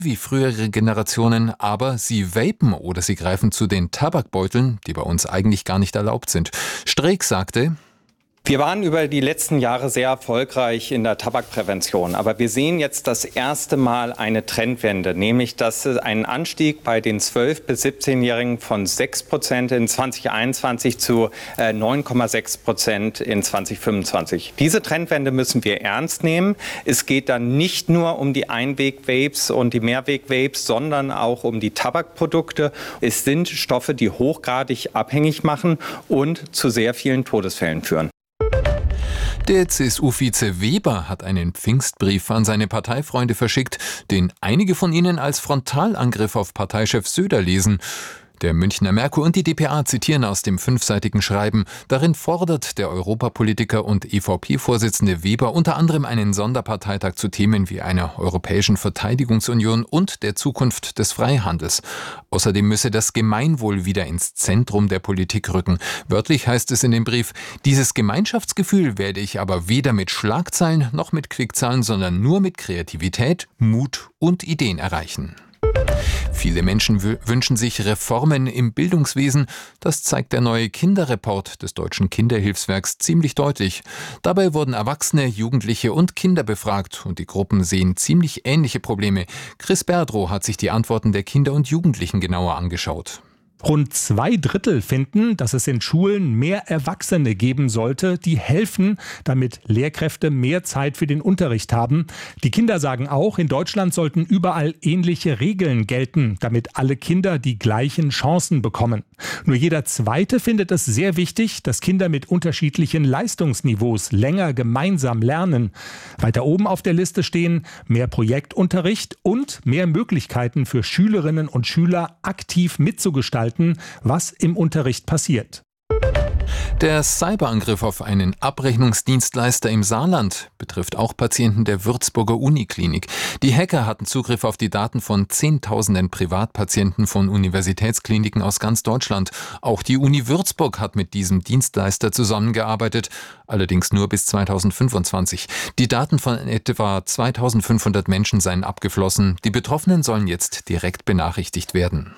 wie frühere Generationen, aber sie vapen oder sie greifen zu den Tabakbeuteln, die bei uns eigentlich gar nicht erlaubt sind. Streeck sagte: Wir waren über die letzten Jahre sehr erfolgreich in der Tabakprävention, aber wir sehen jetzt das erste Mal eine Trendwende, nämlich dass ein Anstieg bei den 12- bis 17-Jährigen von 6% in 2021 zu 9,6% in 2025. Diese Trendwende müssen wir ernst nehmen. Es geht dann nicht nur um die Einweg-Vapes und die Mehrweg-Vapes, sondern auch um die Tabakprodukte. Es sind Stoffe, die hochgradig abhängig machen und zu sehr vielen Todesfällen führen. Der CSU-Vize Weber hat einen Pfingstbrief an seine Parteifreunde verschickt, den einige von ihnen als Frontalangriff auf Parteichef Söder lesen. Der Münchner Merkur und die dpa zitieren aus dem 5-seitigen Schreiben. Darin fordert der Europapolitiker und EVP-Vorsitzende Weber unter anderem einen Sonderparteitag zu Themen wie einer europäischen Verteidigungsunion und der Zukunft des Freihandels. Außerdem müsse das Gemeinwohl wieder ins Zentrum der Politik rücken. Wörtlich heißt es in dem Brief: Dieses Gemeinschaftsgefühl werde ich aber weder mit Schlagzeilen noch mit Klickzahlen, sondern nur mit Kreativität, Mut und Ideen erreichen. Viele Menschen wünschen sich Reformen im Bildungswesen. Das zeigt der neue Kinderreport des Deutschen Kinderhilfswerks ziemlich deutlich. Dabei wurden Erwachsene, Jugendliche und Kinder befragt und die Gruppen sehen ziemlich ähnliche Probleme. Chris Berdrow hat sich die Antworten der Kinder und Jugendlichen genauer angeschaut. Rund 2/3 finden, dass es in Schulen mehr Erwachsene geben sollte, die helfen, damit Lehrkräfte mehr Zeit für den Unterricht haben. Die Kinder sagen auch, in Deutschland sollten überall ähnliche Regeln gelten, damit alle Kinder die gleichen Chancen bekommen. Nur jeder Zweite findet es sehr wichtig, dass Kinder mit unterschiedlichen Leistungsniveaus länger gemeinsam lernen. Weiter oben auf der Liste stehen mehr Projektunterricht und mehr Möglichkeiten für Schülerinnen und Schüler, aktiv mitzugestalten, was im Unterricht passiert. Der Cyberangriff auf einen Abrechnungsdienstleister im Saarland betrifft auch Patienten der Würzburger Uniklinik. Die Hacker hatten Zugriff auf die Daten von Zehntausenden Privatpatienten von Universitätskliniken aus ganz Deutschland. Auch die Uni Würzburg hat mit diesem Dienstleister zusammengearbeitet, allerdings nur bis 2025. Die Daten von etwa 2500 Menschen seien abgeflossen. Die Betroffenen sollen jetzt direkt benachrichtigt werden.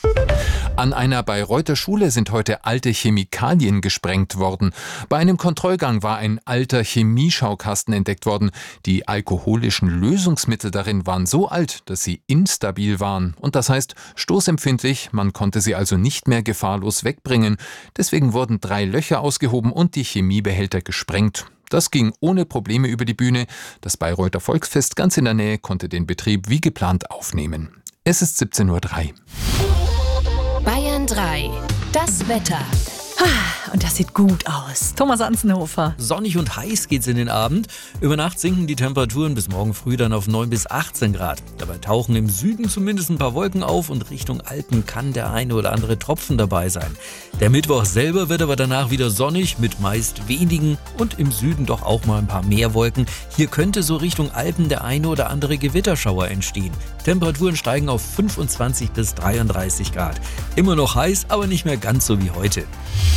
An einer Bayreuther Schule sind heute alte Chemikalien gesprengt worden. Bei einem Kontrollgang war ein alter Chemieschaukasten entdeckt worden. Die alkoholischen Lösungsmittel darin waren so alt, dass sie instabil waren. Und das heißt stoßempfindlich, man konnte sie also nicht mehr gefahrlos wegbringen. Deswegen wurden 3 Löcher ausgehoben und die Chemiebehälter gesprengt. Das ging ohne Probleme über die Bühne. Das Bayreuther Volksfest ganz in der Nähe konnte den Betrieb wie geplant aufnehmen. Es ist 17:03 Uhr. Bayern 3, das Wetter. Und das sieht gut aus. Thomas Anzenhofer. Sonnig und heiß geht's in den Abend. Über Nacht sinken die Temperaturen bis morgen früh dann auf 9 bis 18 Grad. Dabei tauchen im Süden zumindest ein paar Wolken auf und Richtung Alpen kann der eine oder andere Tropfen dabei sein. Der Mittwoch selber wird aber danach wieder sonnig mit meist wenigen und im Süden doch auch mal ein paar mehr Wolken. Hier könnte so Richtung Alpen der eine oder andere Gewitterschauer entstehen. Temperaturen steigen auf 25 bis 33 Grad. Immer noch heiß, aber nicht mehr ganz so wie heute.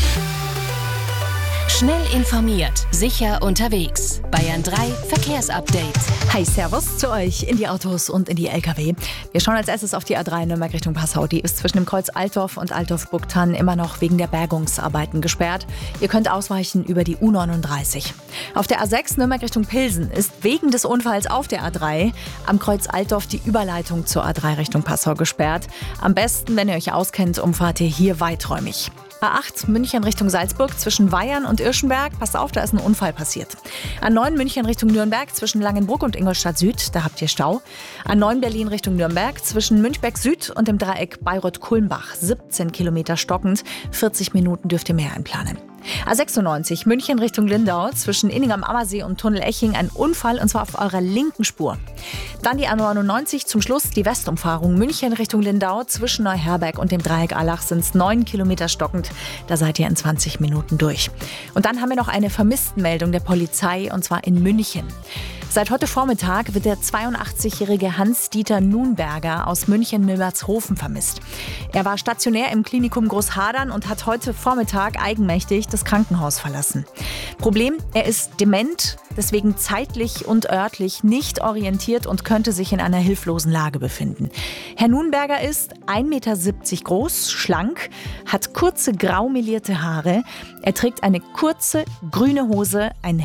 Schnell informiert, sicher unterwegs. Bayern 3 Verkehrsupdate. Hi, Servus zu euch in die Autos und in die LKW. Wir schauen als erstes auf die A3 Nürnberg Richtung Passau. Die ist zwischen dem Kreuz Altdorf und Altdorf-Bugtan immer noch wegen der Bergungsarbeiten gesperrt. Ihr könnt ausweichen über die U39. Auf der A6 Nürnberg Richtung Pilsen ist wegen des Unfalls auf der A3 am Kreuz Altdorf die Überleitung zur A3 Richtung Passau gesperrt. Am besten, wenn ihr euch auskennt, umfahrt ihr hier weiträumig. A8 München Richtung Salzburg zwischen Weyern und Irschenberg. Passt auf, da ist ein Unfall passiert. A9 München Richtung Nürnberg zwischen Langenbrug und Ingolstadt Süd, da habt ihr Stau. A9 Berlin Richtung Nürnberg zwischen Münchberg Süd und dem Dreieck Bayreuth-Kulmbach. 17 Kilometer stockend, 40 Minuten dürft ihr mehr einplanen. A96 München Richtung Lindau zwischen Inning am Ammersee und Tunnel Eching ein Unfall und zwar auf eurer linken Spur. Dann die A99 zum Schluss die Westumfahrung München Richtung Lindau zwischen Neuherberg und dem Dreieck Allach sind es 9 Kilometer stockend. Da seid ihr in 20 Minuten durch. Und dann haben wir noch eine Vermisstenmeldung der Polizei und zwar in München. Seit heute Vormittag wird der 82-jährige Hans-Dieter Nunberger aus München-Milbertshofen vermisst. Er war stationär im Klinikum Großhadern und hat heute Vormittag eigenmächtig das Krankenhaus verlassen. Problem, er ist dement, deswegen zeitlich und örtlich nicht orientiert und könnte sich in einer hilflosen Lage befinden. Herr Nunberger ist 1,70 Meter groß, schlank, hat kurze grau melierte Haare. Er trägt eine kurze grüne Hose, ein